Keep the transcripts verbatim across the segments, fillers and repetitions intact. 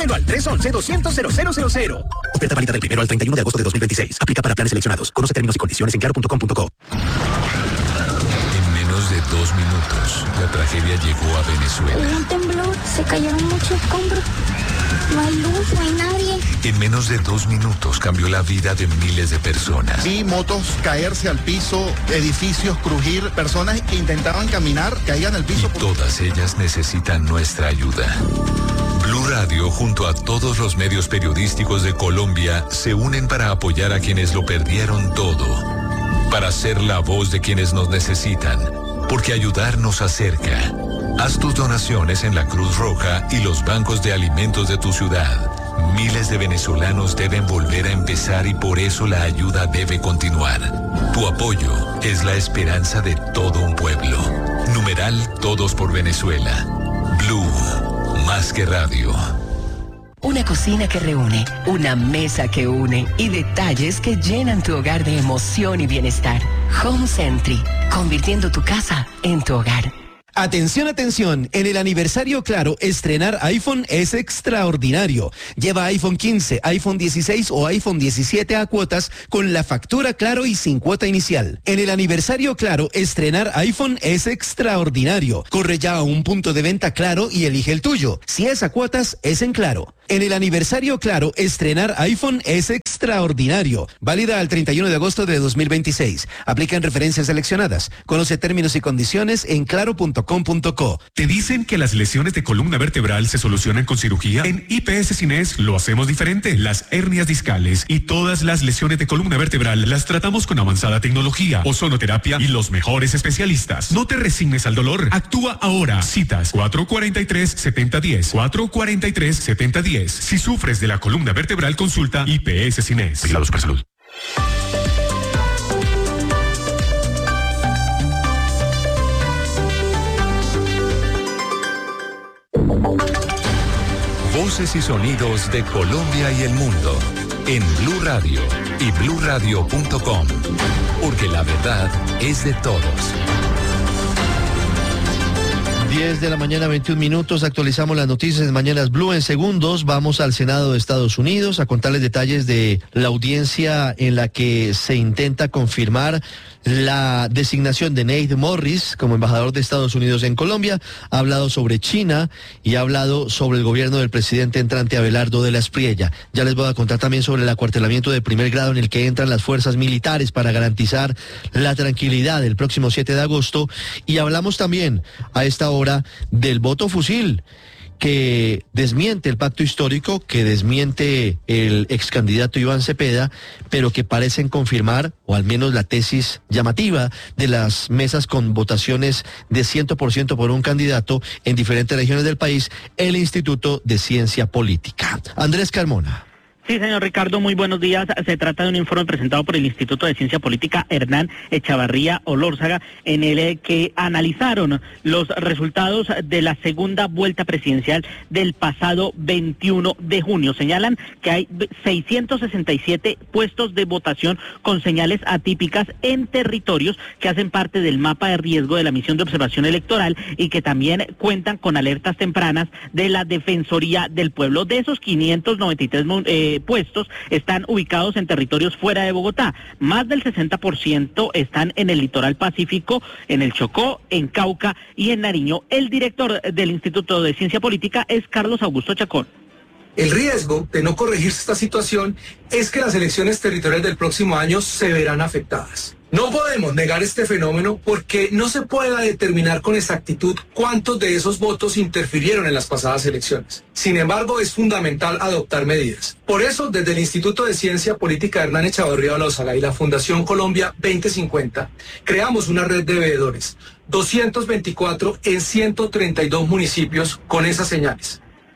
Llámenlo al tres once, doscientos, cero cero cero cero. Oferta válida del primero al treinta y uno de agosto de dos mil veintiséis. Aplica para planes seleccionados. Conoce términos y condiciones en claro punto com punto co. En menos de dos minutos, la tragedia llegó a Venezuela. Hubo un temblor, se cayeron muchos escombros. No hay luz, no hay nadie. En menos de dos minutos cambió la vida de miles de personas. Vi motos caerse al piso, edificios crujir, personas que intentaban caminar, caían al piso. Y todas ellas necesitan nuestra ayuda. Blue Radio, junto a todos los medios periodísticos de Colombia, se unen para apoyar a quienes lo perdieron todo. Para ser la voz de quienes nos necesitan. Porque ayudar nos acerca. Haz tus donaciones en la Cruz Roja y los bancos de alimentos de tu ciudad. Miles de venezolanos deben volver a empezar y por eso la ayuda debe continuar. Tu apoyo es la esperanza de todo un pueblo. Numeral Todos por Venezuela. Blue, más que radio. Una cocina que reúne, una mesa que une y detalles que llenan tu hogar de emoción y bienestar. Home Sentry, convirtiendo tu casa en tu hogar. Atención, atención, en el aniversario Claro, estrenar iPhone es extraordinario. Lleva iPhone quince, iPhone dieciséis o iPhone diecisiete a cuotas con la factura Claro y sin cuota inicial. En el aniversario Claro, estrenar iPhone es extraordinario. Corre ya a un punto de venta Claro y elige el tuyo. Si es a cuotas, es en Claro. En el aniversario Claro, estrenar iPhone es extraordinario. Válida al treinta y uno de agosto de dos mil veintiséis. Aplica en referencias seleccionadas. Conoce términos y condiciones en claro punto com punto co. ¿Te dicen que las lesiones de columna vertebral se solucionan con cirugía? En I P S Cines lo hacemos diferente. Las hernias discales y todas las lesiones de columna vertebral las tratamos con avanzada tecnología, ozonoterapia y los mejores especialistas. No te resignes al dolor. Actúa ahora. Citas cuatro cuatro tres, siete cero uno cero. cuatro cuatro tres, siete cero uno cero. Si sufres de la columna vertebral, consulta I P S Cines. Vigilado Supersalud. Voces y sonidos de Colombia y el mundo en Blue Radio y blue radio punto com, porque la verdad es de todos. diez de la mañana, veintiún minutos, actualizamos las noticias en Mañanas Blue. En segundos vamos al Senado de Estados Unidos a contarles detalles de la audiencia en la que se intenta confirmar la designación de Nate Morris como embajador de Estados Unidos en Colombia. Ha hablado sobre China y ha hablado sobre el gobierno del presidente entrante Abelardo de la Espriella. Ya les voy a contar también sobre el acuartelamiento de primer grado en el que entran las fuerzas militares para garantizar la tranquilidad el próximo siete de agosto. Y hablamos también a esta hora del voto fusil, que desmiente el pacto histórico, que desmiente el ex candidato Iván Cepeda, pero que parecen confirmar, o al menos la tesis llamativa de las mesas con votaciones de cien por ciento por un candidato en diferentes regiones del país, el Instituto de Ciencia Política. Andrés Carmona. Sí, señor Ricardo, muy buenos días. Se trata de un informe presentado por el Instituto de Ciencia Política Hernán Echavarría Olórzaga, en el que analizaron los resultados de la segunda vuelta presidencial del pasado veintiuno de junio. Señalan que hay seiscientos sesenta y siete puestos de votación con señales atípicas en territorios que hacen parte del mapa de riesgo de la misión de observación electoral y que también cuentan con alertas tempranas de la Defensoría del Pueblo. De esos quinientos noventa y tres eh, puestos están ubicados en territorios fuera de Bogotá. Más del sesenta por ciento están en el litoral pacífico, en el Chocó, en Cauca y en Nariño. El director del Instituto de Ciencia Política es Carlos Augusto Chacón. El riesgo de no corregirse esta situación es que las elecciones territoriales del próximo año se verán afectadas. No podemos negar este fenómeno porque no se pueda determinar con exactitud cuántos de esos votos interfirieron en las pasadas elecciones. Sin embargo, es fundamental adoptar medidas. Por eso, desde el Instituto de Ciencia Política Hernán Echavarría Olórzaga y la Fundación Colombia veinte cincuenta, creamos una red de veedores, doscientos veinticuatro en ciento treinta y dos municipios con esas señales.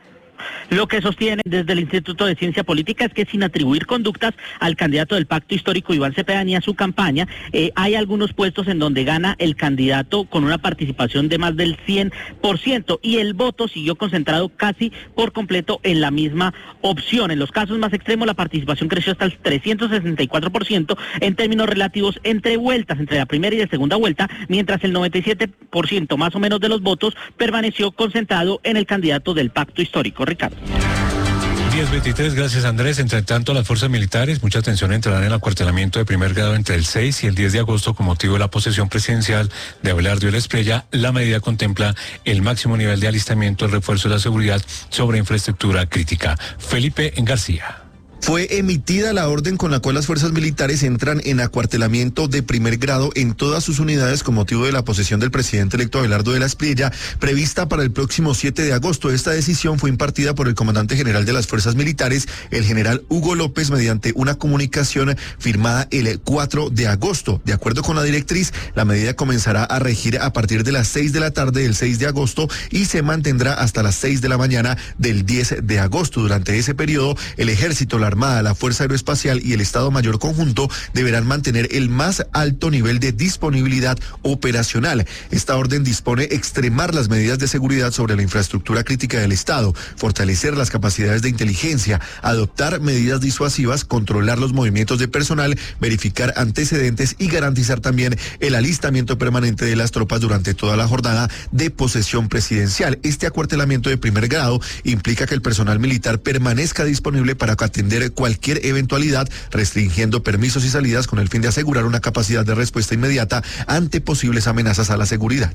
Lo que sostienen desde el Instituto de Ciencia Política es que sin atribuir conductas al candidato del pacto histórico Iván Cepeda ni a su campaña, eh, hay algunos puestos en donde gana el candidato con una participación de más del cien por ciento y el voto siguió concentrado casi por completo en la misma opción. En los casos más extremos la participación creció hasta el trescientos sesenta y cuatro por ciento en términos relativos entre vueltas, entre la primera y la segunda vuelta, mientras el noventa y siete por ciento más o menos de los votos permaneció concentrado en el candidato del pacto histórico. Ricardo. diez veintitrés, gracias Andrés. Entre tanto, las fuerzas militares, mucha atención, entrarán en el acuartelamiento de primer grado entre el seis y el diez de agosto con motivo de la posesión presidencial de Abelardo Espriella. La medida contempla el máximo nivel de alistamiento, el refuerzo de la seguridad sobre infraestructura crítica. Felipe García. Fue emitida la orden con la cual las fuerzas militares entran en acuartelamiento de primer grado en todas sus unidades con motivo de la posesión del presidente electo Abelardo Espriella, prevista para el próximo siete de agosto. Esta decisión fue impartida por el comandante general de las fuerzas militares, el general Hugo López, mediante una comunicación firmada el cuatro de agosto. De acuerdo con la directriz, la medida comenzará a regir a partir de las seis de la tarde del seis de agosto y se mantendrá hasta las seis de la mañana del diez de agosto. Durante ese periodo, el ejército, la Armada, la Fuerza Aeroespacial y el Estado Mayor Conjunto deberán mantener el más alto nivel de disponibilidad operacional. Esta orden dispone extremar las medidas de seguridad sobre la infraestructura crítica del Estado, fortalecer las capacidades de inteligencia, adoptar medidas disuasivas, controlar los movimientos de personal, verificar antecedentes y garantizar también el alistamiento permanente de las tropas durante toda la jornada de posesión presidencial. Este acuartelamiento de primer grado implica que el personal militar permanezca disponible para atender cualquier eventualidad, restringiendo permisos y salidas con el fin de asegurar una capacidad de respuesta inmediata ante posibles amenazas a la seguridad.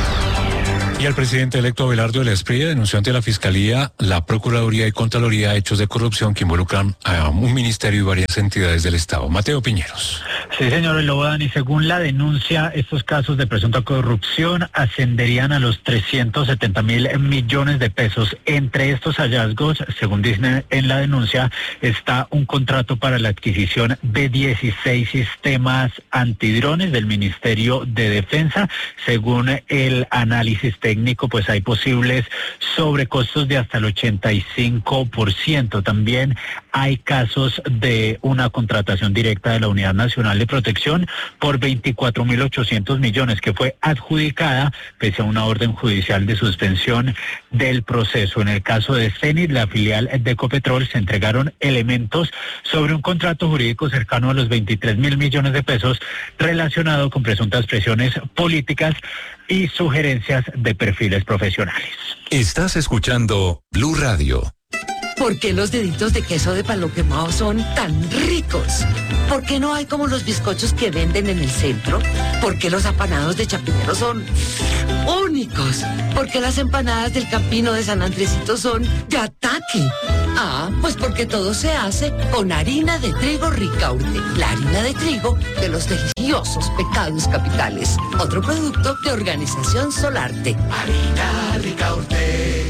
Y el presidente electo Abelardo Espriella denunció ante la Fiscalía, la Procuraduría y Contraloría hechos de corrupción que involucran a un ministerio y varias entidades del Estado. Mateo Piñeros. Sí, señor Lobodan, y según la denuncia, estos casos de presunta corrupción ascenderían a los trescientos setenta mil millones de pesos. Entre estos hallazgos, según dicen en la denuncia, está un contrato para la adquisición de dieciséis sistemas antidrones del Ministerio de Defensa. Según el análisis técnico, pues hay posibles sobrecostos de hasta el ochenta y cinco por ciento. También hay casos de una contratación directa de la Unidad Nacional de Protección por veinticuatro mil ochocientos millones que fue adjudicada pese a una orden judicial de suspensión del proceso. En el caso de Cenit, la filial de Ecopetrol, se entregaron elementos sobre un contrato jurídico cercano a los veintitrés mil millones de pesos relacionado con presuntas presiones políticas y sugerencias de perfiles profesionales. Estás escuchando Blue Radio. ¿Por qué los deditos de queso de palo quemado son tan ricos? ¿Por qué no hay como los bizcochos que venden en el centro? ¿Por qué los apanados de Chapinero son únicos? ¿Por qué las empanadas del Campino de San Andresito son de ataque? Ah, pues porque todo se hace con harina de trigo Ricaurte, la harina de trigo de los deliciosos pecados capitales. Otro producto de Organización Solarte. Harina Ricaurte.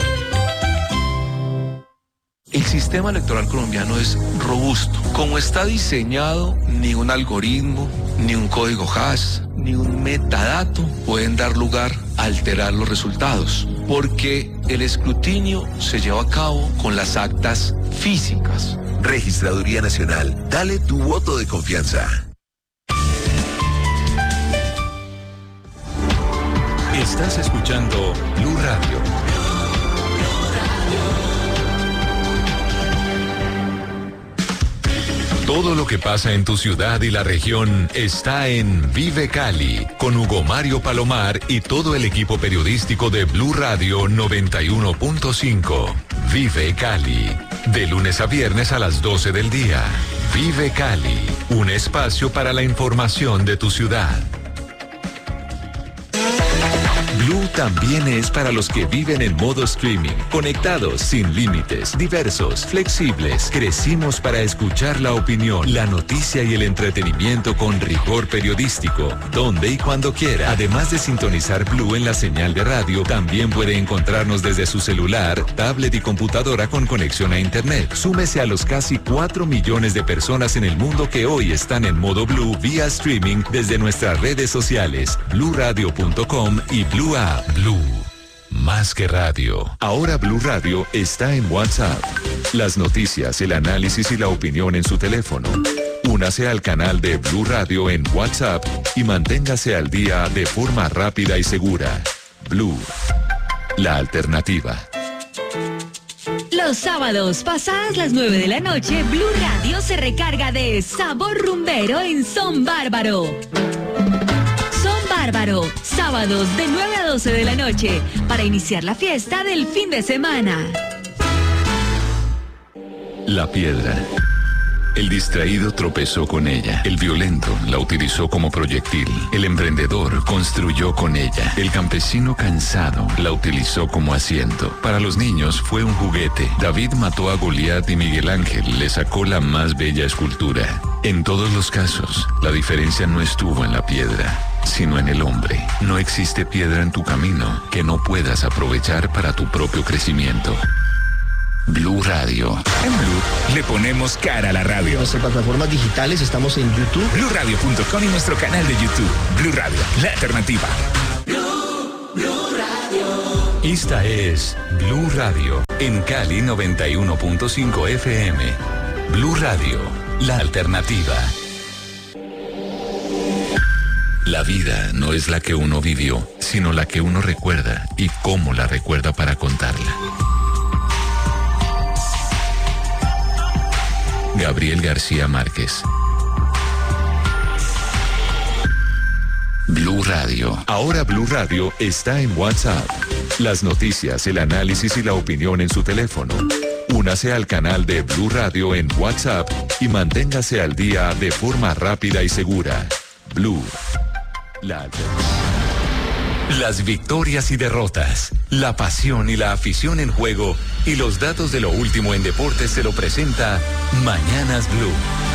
El sistema electoral colombiano es robusto. Como está diseñado, ni un algoritmo, ni un código hash, ni un metadato pueden dar lugar a alterar los resultados, porque el escrutinio se lleva a cabo con las actas físicas. Registraduría Nacional, dale tu voto de confianza. Estás escuchando Blue Radio. Todo lo que pasa en tu ciudad y la región está en Vive Cali, con Hugo Mario Palomar y todo el equipo periodístico de Blue Radio noventa y uno punto cinco. Vive Cali, de lunes a viernes a las doce del día. Vive Cali, un espacio para la información de tu ciudad. Blue también es para los que viven en modo streaming, conectados, sin límites, diversos, flexibles. Crecimos para escuchar la opinión, la noticia y el entretenimiento con rigor periodístico, donde y cuando quiera. Además de sintonizar Blue en la señal de radio, también puede encontrarnos desde su celular, tablet y computadora con conexión a internet. Súmese a los casi cuatro millones de personas en el mundo que hoy están en modo Blue vía streaming desde nuestras redes sociales, blue radio punto com y Blue App. Blue, más que radio. Ahora Blue Radio está en WhatsApp. Las noticias, el análisis y la opinión en su teléfono. Únase al canal de Blue Radio en WhatsApp y manténgase al día de forma rápida y segura. Blue, la alternativa. Los sábados, pasadas las nueve de la noche, Blue Radio se recarga de sabor rumbero en Son Bárbaro. Bárbaro, sábados de nueve a doce de la noche, para iniciar la fiesta del fin de semana. La piedra. El distraído tropezó con ella. El violento la utilizó como proyectil. El emprendedor construyó con ella. El campesino cansado la utilizó como asiento. Para los niños fue un juguete. David mató a Goliat y Miguel Ángel le sacó la más bella escultura. En todos los casos, la diferencia no estuvo en la piedra, sino en el hombre. No existe piedra en tu camino que no puedas aprovechar para tu propio crecimiento. Blue Radio. En Blue le ponemos cara a la radio. En nuestras plataformas digitales estamos en YouTube, blue radio punto com y nuestro canal de YouTube. Blue Radio, la alternativa. Blue, Blue Radio. Esta es Blue Radio en Cali noventa y uno punto cinco F M. Blue Radio, la alternativa. La vida no es la que uno vivió, sino la que uno recuerda y cómo la recuerda para contarla. Gabriel García Márquez. Blue Radio. Ahora Blue Radio está en WhatsApp. Las noticias, el análisis y la opinión en su teléfono. Únase al canal de Blue Radio en WhatsApp y manténgase al día de forma rápida y segura. Blue. La alternativa. Las victorias y derrotas, la pasión y la afición en juego y los datos de lo último en deportes se lo presenta Mañanas Blue.